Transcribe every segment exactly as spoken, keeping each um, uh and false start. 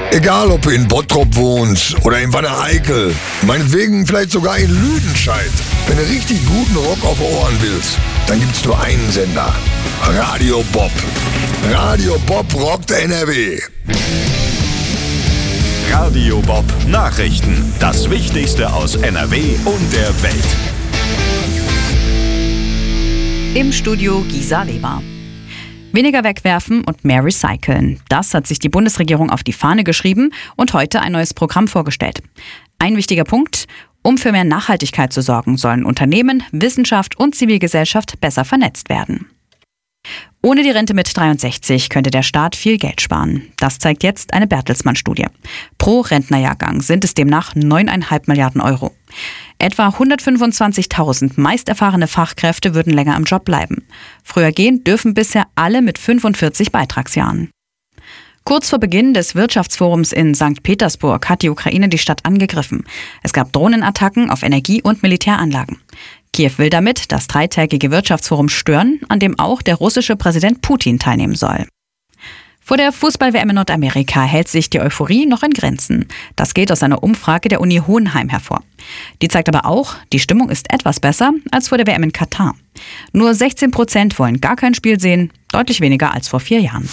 Egal, ob du in Bottrop wohnst oder in Wanne-Eickel, meinetwegen vielleicht sogar in Lüdenscheid. Wenn du richtig guten Rock auf Ohren willst, dann gibt's nur einen Sender. Radio Bob. Radio Bob rockt N R W. Radio Bob Nachrichten. Das Wichtigste aus N R W und der Welt. Im Studio Gisa Leber. Weniger wegwerfen und mehr recyceln. Das hat sich die Bundesregierung auf die Fahne geschrieben und heute ein neues Programm vorgestellt. Ein wichtiger Punkt: Um für mehr Nachhaltigkeit zu sorgen, sollen Unternehmen, Wissenschaft und Zivilgesellschaft besser vernetzt werden. Ohne die Rente mit dreiundsechzig könnte der Staat viel Geld sparen. Das zeigt jetzt eine Bertelsmann-Studie. Pro Rentnerjahrgang sind es demnach neun Komma fünf Milliarden Euro. Etwa hundertfünfundzwanzigtausend meist erfahrene Fachkräfte würden länger im Job bleiben. Früher gehen dürfen bisher alle mit fünfundvierzig Beitragsjahren. Kurz vor Beginn des Wirtschaftsforums in Sankt Petersburg hat die Ukraine die Stadt angegriffen. Es gab Drohnenattacken auf Energie- und Militäranlagen. Kiew will damit das dreitägige Wirtschaftsforum stören, an dem auch der russische Präsident Putin teilnehmen soll. Vor der Fußball-W M in Nordamerika hält sich die Euphorie noch in Grenzen. Das geht aus einer Umfrage der Uni Hohenheim hervor. Die zeigt aber auch, die Stimmung ist etwas besser als vor der W M in Katar. Nur sechzehn Prozent wollen gar kein Spiel sehen, deutlich weniger als vor vier Jahren.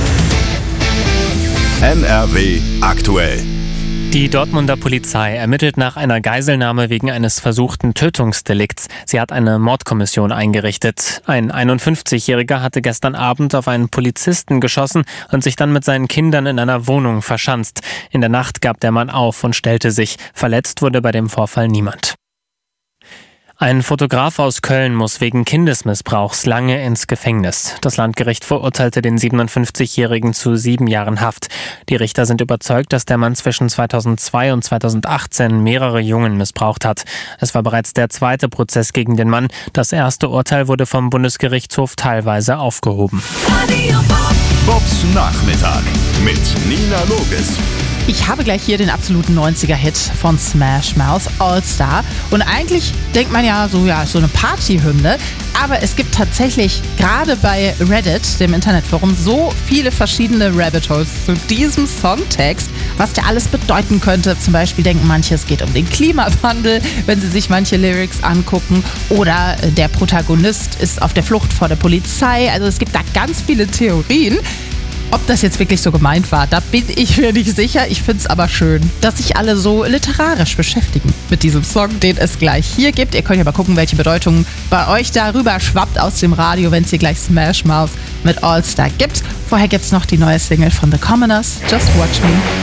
N R W aktuell. Die Dortmunder Polizei ermittelt nach einer Geiselnahme wegen eines versuchten Tötungsdelikts. Sie hat eine Mordkommission eingerichtet. Ein einundfünfzigjähriger hatte gestern Abend auf einen Polizisten geschossen und sich dann mit seinen Kindern in einer Wohnung verschanzt. In der Nacht gab der Mann auf und stellte sich. Verletzt wurde bei dem Vorfall niemand. Ein Fotograf aus Köln muss wegen Kindesmissbrauchs lange ins Gefängnis. Das Landgericht verurteilte den siebenundfünfzigjährigen zu sieben Jahren Haft. Die Richter sind überzeugt, dass der Mann zwischen zweitausendzwei und zweitausendachtzehn mehrere Jungen missbraucht hat. Es war bereits der zweite Prozess gegen den Mann. Das erste Urteil wurde vom Bundesgerichtshof teilweise aufgehoben. Bobs Nachmittag mit Nina Loges. Ich habe gleich hier den absoluten neunziger-Hit von Smash Mouth, All Star. Und eigentlich denkt man ja so, ja, so eine Partyhymne. Aber es gibt tatsächlich gerade bei Reddit, dem Internetforum, so viele verschiedene Rabbit Holes zu diesem Songtext, was der alles bedeuten könnte. Zum Beispiel denken manche, es geht um den Klimawandel, wenn sie sich manche Lyrics angucken. Oder der Protagonist ist auf der Flucht vor der Polizei. Also es gibt da ganz viele Theorien. Ob das jetzt wirklich so gemeint war, da bin ich mir nicht sicher. Ich finde es aber schön, dass sich alle so literarisch beschäftigen mit diesem Song, den es gleich hier gibt. Ihr könnt ja mal gucken, welche Bedeutung bei euch darüber schwappt aus dem Radio, wenn es hier gleich Smash Mouth mit All Star gibt. Vorher gibt es noch die neue Single von The Commoners, Just Watch Me.